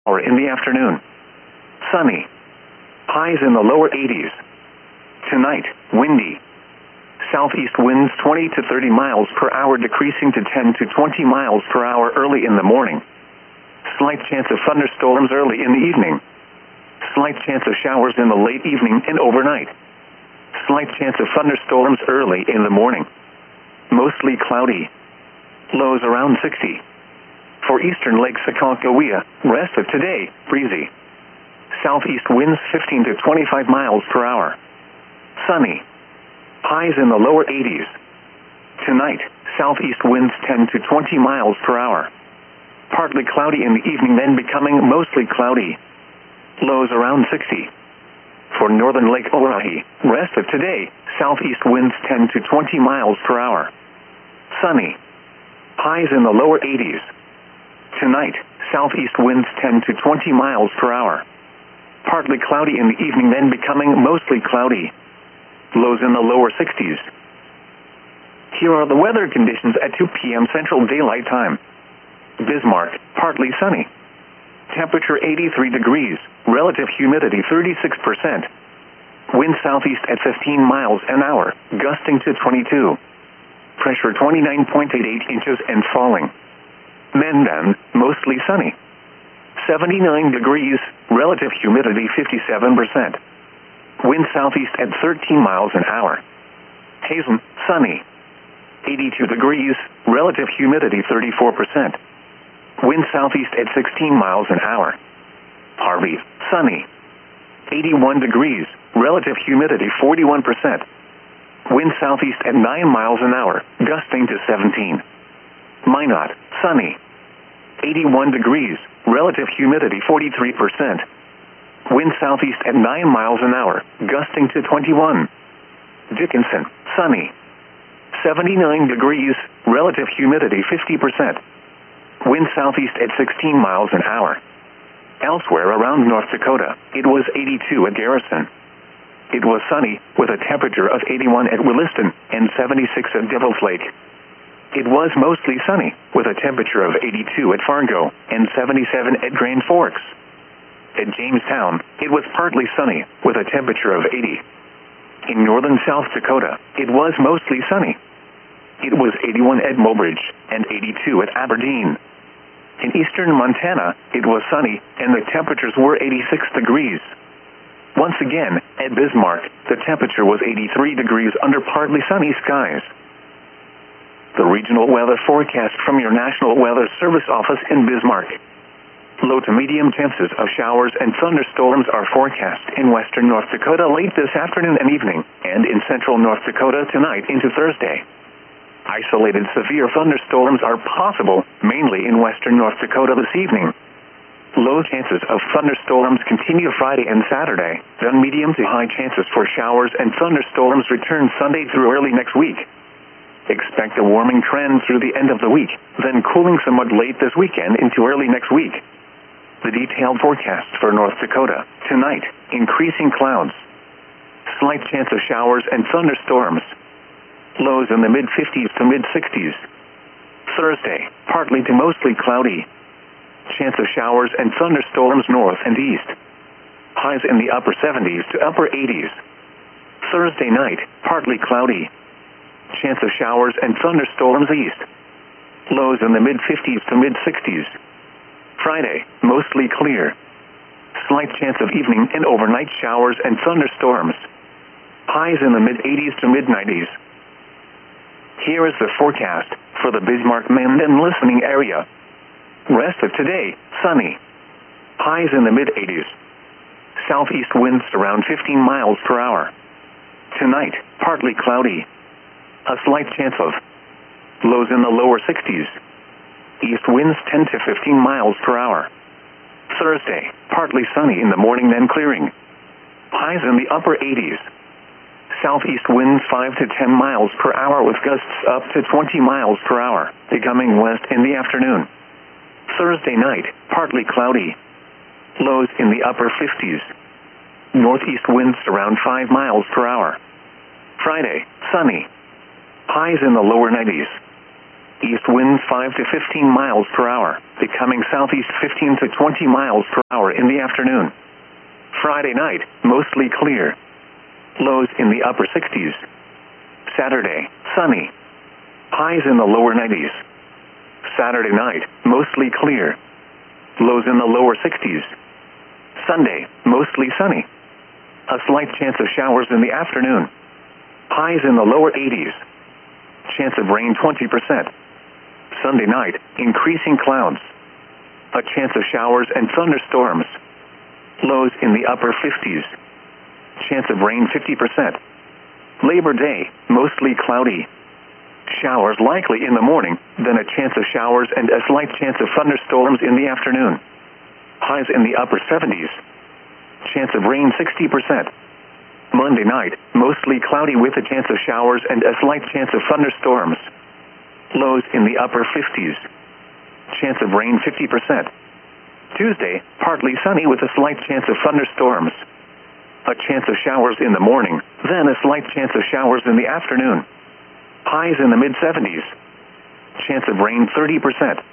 or in the afternoon. Sunny. Highs in the lower 80s. Tonight, windy. Southeast winds 20 to 30 miles per hour decreasing to 10 to 20 miles per hour early in the morning. Slight chance of thunderstorms early in the evening. Slight chance of showers in the late evening and overnight. Slight chance of thunderstorms early in the morning. Mostly cloudy. Lows around 60. For eastern Lake Sakakawea, rest of today, breezy. Southeast winds 15 to 25 miles per hour. Sunny. Highs in the lower 80s. Tonight, southeast winds 10 to 20 miles per hour. Partly cloudy in the evening, then becoming mostly cloudy. Lows around 60. For northern Lake Oahe, rest of today, southeast winds 10 to 20 miles per hour. Sunny. Highs in the lower 80s. Tonight, southeast winds 10 to 20 miles per hour. Partly cloudy in the evening, then becoming mostly cloudy. Lows in the lower 60s. Here are the weather conditions at 2 p.m. Central Daylight Time. Bismarck, partly sunny. Temperature 83 degrees, relative humidity 36%. Wind southeast at 15 miles an hour, gusting to 22. Pressure 29.88 inches and falling. Mandan, mostly sunny. 79 degrees, relative humidity 57%. Wind southeast at 13 miles an hour. Hazen, sunny. 82 degrees, relative humidity 34%. Wind southeast at 16 miles an hour. Harvey, sunny. 81 degrees, relative humidity 41%. Wind southeast at 9 miles an hour, gusting to 17. Minot, sunny. 81 degrees, relative humidity 43%. Wind southeast at 9 miles an hour, gusting to 21. Dickinson, sunny. 79 degrees, relative humidity 50%. Wind southeast at 16 miles an hour. Elsewhere around North Dakota, it was 82 at Garrison. It was sunny, with a temperature of 81 at Williston and 76 at Devil's Lake. It was mostly sunny, with a temperature of 82 at Fargo and 77 at Grand Forks. At Jamestown, it was partly sunny, with a temperature of 80. In northern South Dakota, it was mostly sunny. It was 81 at Mobridge and 82 at Aberdeen. In eastern Montana, it was sunny, and the temperatures were 86 degrees. Once again, at Bismarck, the temperature was 83 degrees under partly sunny skies. The regional weather forecast from your National Weather Service office in Bismarck. Low to medium chances of showers and thunderstorms are forecast in western North Dakota late this afternoon and evening, and in central North Dakota tonight into Thursday. Isolated severe thunderstorms are possible, mainly in western North Dakota this evening. Low chances of thunderstorms continue Friday and Saturday, then medium to high chances for showers and thunderstorms return Sunday through early next week. Expect a warming trend through the end of the week, then cooling somewhat late this weekend into early next week. The detailed forecast for North Dakota. Tonight, increasing clouds. Slight chance of showers and thunderstorms. Lows in the mid-50s to mid-60s. Thursday, partly to mostly cloudy. Chance of showers and thunderstorms north and east. Highs in the upper 70s to upper 80s. Thursday night, partly cloudy. Chance of showers and thunderstorms east. Lows in the mid-50s to mid-60s. Friday, mostly clear. Slight chance of evening and overnight showers and thunderstorms. Highs in the mid-80s to mid-90s. Here is the forecast for the Bismarck-Mandan listening area. Rest of today, sunny. Highs in the mid-80s. Southeast winds around 15 miles per hour. Tonight, partly cloudy. A slight chance of lows in the lower 60s. East winds 10 to 15 miles per hour. Thursday, partly sunny in the morning, then clearing. Highs in the upper 80s. Southeast winds 5 to 10 miles per hour with gusts up to 20 miles per hour, becoming west in the afternoon. Thursday night, partly cloudy. Lows in the upper 50s. Northeast winds around 5 miles per hour. Friday, sunny. Highs in the lower 90s. East winds 5 to 15 miles per hour, becoming southeast 15 to 20 miles per hour in the afternoon. Friday night, mostly clear. Lows in the upper 60s. Saturday, sunny. Highs in the lower 90s. Saturday night, mostly clear. Lows in the lower 60s. Sunday, mostly sunny. A slight chance of showers in the afternoon. Highs in the lower 80s. Chance of rain 20%. Sunday night, increasing clouds. A chance of showers and thunderstorms. Lows in the upper 50s. Chance of rain 50%. Labor Day, mostly cloudy. Showers likely in the morning, then a chance of showers and a slight chance of thunderstorms in the afternoon. Highs in the upper 70s. Chance of rain 60%. Monday night, mostly cloudy with a chance of showers and a slight chance of thunderstorms. Lows in the upper 50s. Chance of rain 50%. Tuesday, partly sunny with a slight chance of thunderstorms. A chance of showers in the morning, then a slight chance of showers in the afternoon. Highs in the mid-70s. Chance of rain 30%.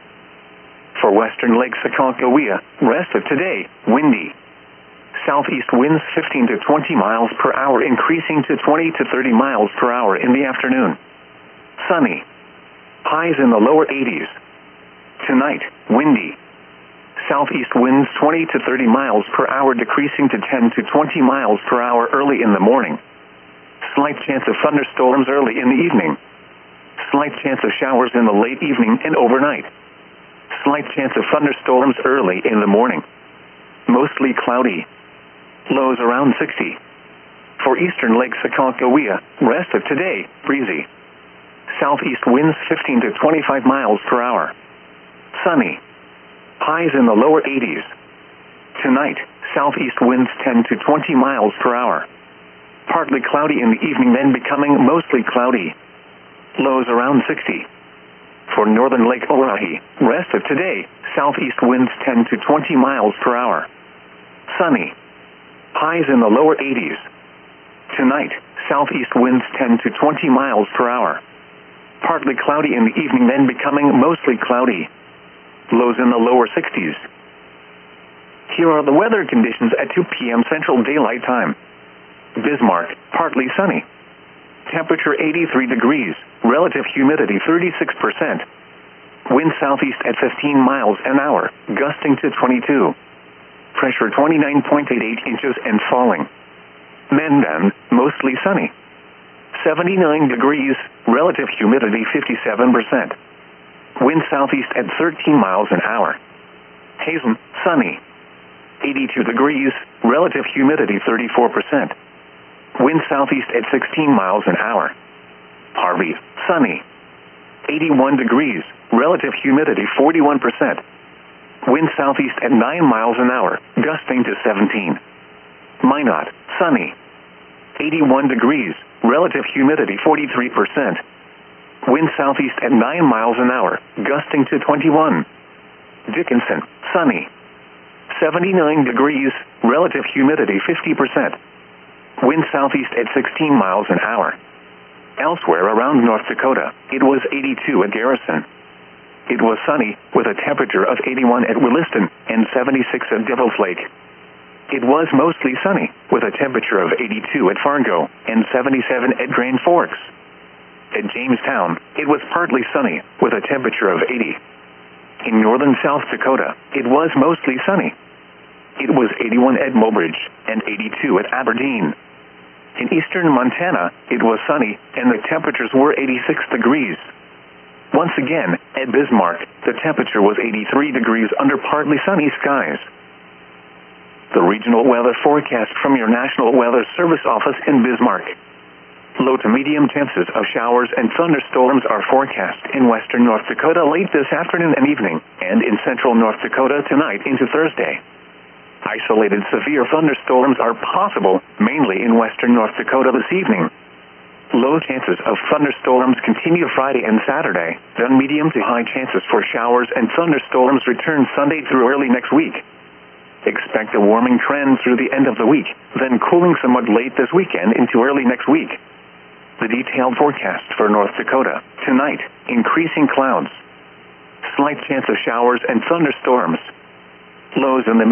For western Lake Aconcagua, rest of today, windy. Southeast winds 15 to 20 miles per hour, increasing to 20 to 30 miles per hour in the afternoon. Sunny. Highs in the lower 80s. Tonight, windy. Southeast winds 20 to 30 miles per hour, decreasing to 10 to 20 miles per hour early in the morning. Slight chance of thunderstorms early in the evening. Slight chance of showers in the late evening and overnight. Slight chance of thunderstorms early in the morning. Mostly cloudy. Lows around 60. For eastern Lake Aconcagua, rest of today, breezy. Southeast winds 15 to 25 miles per hour. Sunny. Highs in the lower 80s. Tonight, southeast winds 10 to 20 miles per hour. Partly cloudy in the evening, then becoming mostly cloudy. Lows around 60. For northern Lake Oahe, rest of today, southeast winds 10 to 20 miles per hour. Sunny. Highs in the lower 80s. Tonight, southeast winds 10 to 20 miles per hour. Partly cloudy in the evening, then becoming mostly cloudy. Lows in the lower 60s. Here are the weather conditions at 2 p.m. Central Daylight Time. Bismarck, partly sunny. Temperature 83 degrees, relative humidity 36%. Wind southeast at 15 miles an hour, gusting to 22. Pressure 29.88 inches and falling. Mendon, mostly sunny. 79 degrees, relative humidity 57%. Wind southeast at 13 miles an hour. Hazen, sunny. 82 degrees, relative humidity 34%. Wind southeast at 16 miles an hour. Harvey, sunny. 81 degrees, relative humidity 41%. Wind southeast at 9 miles an hour, gusting to 17. Minot, sunny. 81 degrees, relative humidity 43%. Wind southeast at 9 miles an hour, gusting to 21. Dickinson, sunny. 79 degrees, relative humidity 50%. Wind southeast at 16 miles an hour. Elsewhere around North Dakota, it was 82 at Garrison. It was sunny, with a temperature of 81 at Williston and 76 at Devil's Lake. It was mostly sunny, with a temperature of 82 at Fargo and 77 at Grand Forks. At Jamestown, it was partly sunny, with a temperature of 80. In northern South Dakota, it was mostly sunny. It was 81 at Mobridge and 82 at Aberdeen. In eastern Montana, it was sunny, and the temperatures were 86 degrees. Once again, at Bismarck, the temperature was 83 degrees under partly sunny skies. The regional weather forecast from your National Weather Service office in Bismarck. Low to medium chances of showers and thunderstorms are forecast in western North Dakota late this afternoon and evening, and in central North Dakota tonight into Thursday. Isolated severe thunderstorms are possible, mainly in western North Dakota this evening. Low chances of thunderstorms continue Friday and Saturday, then medium to high chances for showers and thunderstorms return Sunday through early next week. Expect a warming trend through the end of the week, then cooling somewhat late this weekend into early next week. The detailed forecast for North Dakota. Tonight, increasing clouds. slight chance of showers and thunderstorms. Lows in the